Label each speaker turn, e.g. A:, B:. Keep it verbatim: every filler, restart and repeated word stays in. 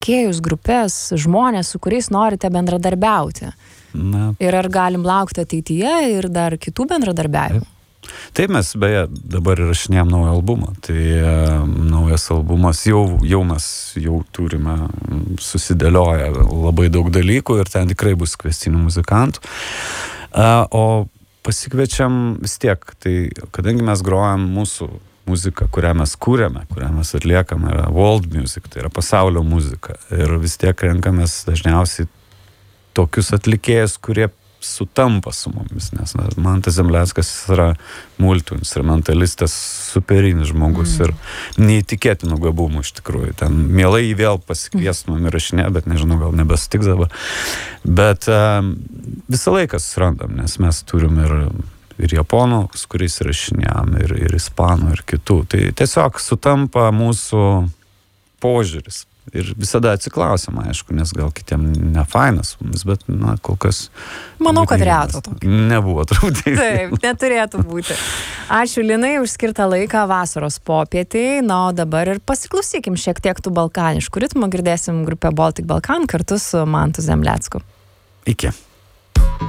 A: atlikėjus, grupės, žmonės, su kuriais norite bendradarbiauti?
B: Na.
A: Ir ar galim laukti ateityje ir dar kitų bendradarbiavimų?
B: Taip, mes beje dabar įrašinėjom naują albumą. Tai e, naujas albumas, jau, jau mes jau turime susidėlioję labai daug dalykų ir ten tikrai bus kviestinių muzikantų. E, o pasikviečiam vis tiek, tai kadangi mes grojam mūsų muziką, kurią mes kūrėme, kurią mes atliekame, yra world music, tai yra pasaulio muzika. Ir vis tiek renkamės dažniausiai tokius atlikėjus, kurie sutampa su mumis, nes na, Mantas Zemleckas yra multi-instrumentalistas, superinis žmogus mm. ir neįtikėtinų gabumų iš tikrųjų. Ten mielai jį vėl pasikviestumėm įrašinę, bet nežinau, gal nebesutiks dabar. Bet uh, visą laiką susirandam, nes mes turim ir, ir japonų, su kuriais įrašinėjom, ir, ir ispanų, ir kitų. Tai tiesiog sutampa mūsų požiūris. Ir visada atsiklausiam, aišku, nes gal kitiem nefainas, bet, na, kol kas...
A: Manau, kad reto tokio.
B: Nebuvo turbūt.
A: Taip, neturėtų būti. Ačiū, Linai, už skirtą laiką vasaros popietei. Na, o dabar ir pasiklausykim šiek tiek tų balkaniškų ritmų. Girdėsim grupę Baltic Balkan kartu su Mantu Zemlecku.
B: Iki.